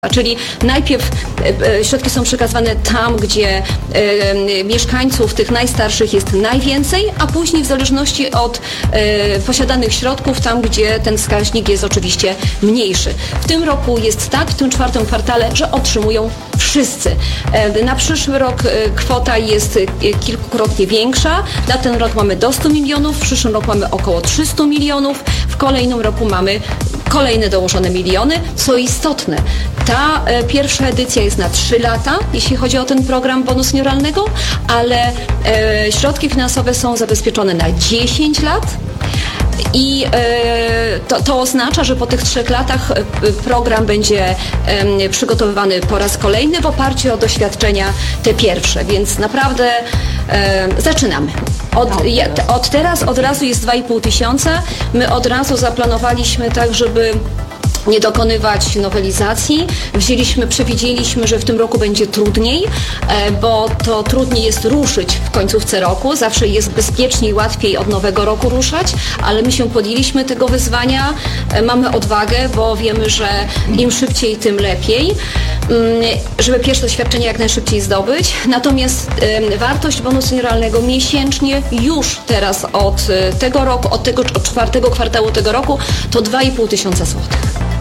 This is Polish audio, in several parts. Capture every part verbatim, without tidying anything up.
Czyli najpierw środki są przekazywane tam, gdzie e, mieszkańców tych najstarszych jest najwięcej, a później w zależności od e, posiadanych środków, tam gdzie ten wskaźnik jest oczywiście mniejszy. W tym roku jest tak, w tym czwartym kwartale, że otrzymują wszyscy. E, na przyszły rok e, kwota jest e, kilkukrotnie większa. Na ten rok mamy do stu milionów, w przyszłym roku mamy około trzystu milionów, w kolejnym roku mamy kolejne dołożone miliony. Co istotne, ta e, pierwsza edycja jest na trzy lata, jeśli chodzi o ten program bonu senioralnego, ale e, środki finansowe są zabezpieczone na dziesięć lat. I e, to, to oznacza, że po tych trzech latach e, program będzie e, przygotowywany po raz kolejny w oparciu o doświadczenia te pierwsze, więc naprawdę e, zaczynamy. Od, je, od teraz od razu jest dwa i pół tysiąca. My od razu zaplanowaliśmy tak, żeby nie dokonywać nowelizacji. Wzięliśmy, przewidzieliśmy, że w tym roku będzie trudniej, bo to trudniej jest ruszyć w końcówce roku. Zawsze jest bezpieczniej, łatwiej od nowego roku ruszać, ale my się podjęliśmy tego wyzwania. Mamy odwagę, bo wiemy, że im szybciej, tym lepiej, żeby pierwsze doświadczenie jak najszybciej zdobyć. Natomiast wartość bonu senioralnego miesięcznie już teraz od tego roku, od tego od czwartego kwartału tego roku to dwa i pół tysiąca złotych.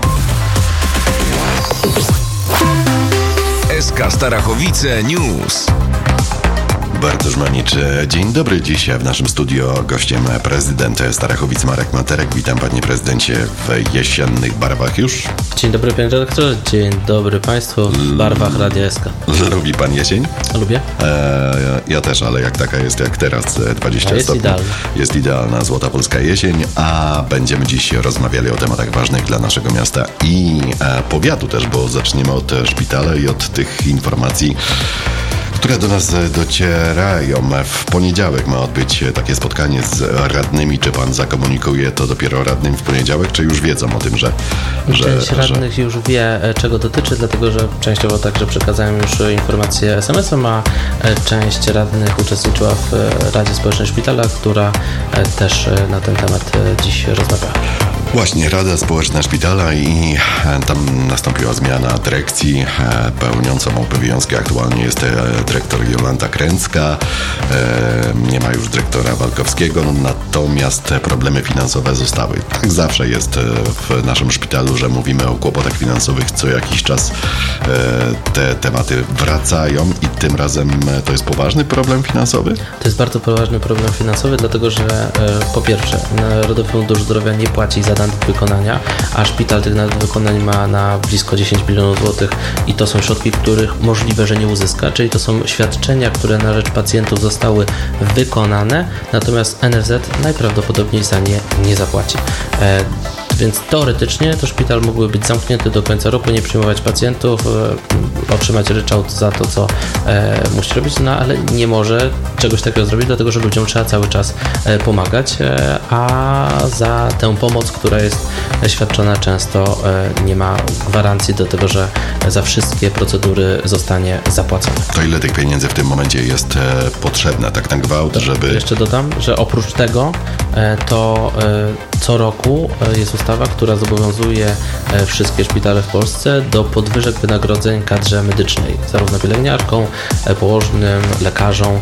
S K Starachowice News. Bartosz Manicz, dzień dobry. Dziś w naszym studio gościem prezydent Starachowic Marek Materek. Witam panie prezydencie w jesiennych barwach już. Dzień dobry panie redaktorze, dzień dobry państwu w barwach Radia S K. Lubi pan jesień? Lubię. E, ja też, ale jak taka jest jak teraz, dwadzieścia jest stopni. Idealna. Jest idealna złota polska jesień, a będziemy dziś rozmawiali o tematach ważnych dla naszego miasta i e, powiatu też, bo zaczniemy od szpitala i od tych informacji, które do nas docierają. W poniedziałek ma odbyć takie spotkanie z radnymi. Czy pan zakomunikuje to dopiero radnym w poniedziałek, czy już wiedzą o tym, że... że Część radnych że... już wie, czego dotyczy, dlatego że częściowo także przekazałem już informację es em esem, a część radnych uczestniczyła w Radzie Społecznej Szpitala, która też na ten temat dziś rozmawiała. Właśnie, Rada Społeczna Szpitala i tam nastąpiła zmiana dyrekcji. Pełniącą obowiązki aktualnie jest dyrektor Jolanta Kręcka. Nie ma już dyrektora Walkowskiego, natomiast problemy finansowe zostały. Tak zawsze jest w naszym szpitalu, że mówimy o kłopotach finansowych. Co jakiś czas te tematy wracają i tym razem to jest poważny problem finansowy? To jest bardzo poważny problem finansowy, dlatego że po pierwsze Narodowy Fundusz Zdrowia nie płaci za nadwykonania, a szpital tych nadwykonań ma na blisko dziesięć milionów złotych i to są środki, których możliwe, że nie uzyska, czyli to są świadczenia, które na rzecz pacjentów zostały wykonane, natomiast en eff zet najprawdopodobniej za nie nie zapłaci. E, Więc teoretycznie to szpital mógłby być zamknięty do końca roku, nie przyjmować pacjentów, e, otrzymać ryczałt za to, co e, musi robić, no ale nie może czegoś takiego zrobić, dlatego że ludziom trzeba cały czas e, pomagać, e, a za tę pomoc, która jest świadczona często e, nie ma gwarancji do tego, że za wszystkie procedury zostanie zapłacone. To ile tych pieniędzy w tym momencie jest e, potrzebne, tak na gwałt, to żeby... Jeszcze dodam, że oprócz tego e, to e, co roku e, jest ustawa, która zobowiązuje wszystkie szpitale w Polsce do podwyżek wynagrodzeń kadrze medycznej, zarówno pielęgniarkom, położnym, lekarzom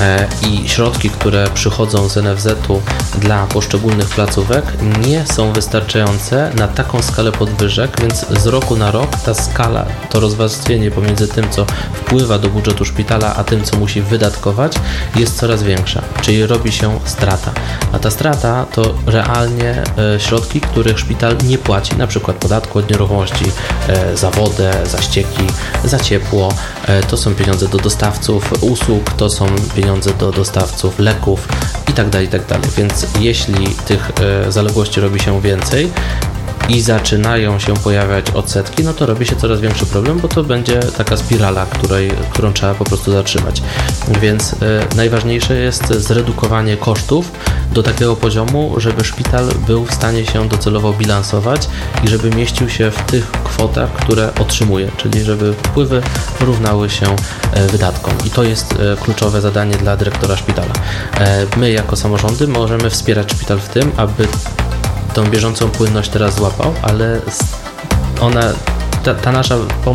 i środki, które przychodzą z en eff zetu dla poszczególnych placówek nie są wystarczające na taką skalę podwyżek, więc z roku na rok ta skala, to rozwarstwienie pomiędzy tym, co wpływa do budżetu szpitala, a tym, co musi wydatkować, jest coraz większa, czyli robi się strata. A ta strata to realnie środki, których szpital nie płaci, na przykład podatku od nieruchomości, e, za wodę, za ścieki, za ciepło. E, to są pieniądze do dostawców usług, to są pieniądze do dostawców leków i tak dalej, i tak dalej. Więc jeśli tych e, zaległości robi się więcej i zaczynają się pojawiać odsetki, no to robi się coraz większy problem, bo to będzie taka spirala, której, którą trzeba po prostu zatrzymać. Więc y, najważniejsze jest zredukowanie kosztów do takiego poziomu, żeby szpital był w stanie się docelowo bilansować i żeby mieścił się w tych kwotach, które otrzymuje, czyli żeby wpływy równały się y, wydatkom. I to jest y, kluczowe zadanie dla dyrektora szpitala. Y, my jako samorządy możemy wspierać szpital w tym, aby tą bieżącą płynność teraz złapał, ale ona ta, ta nasza pomoc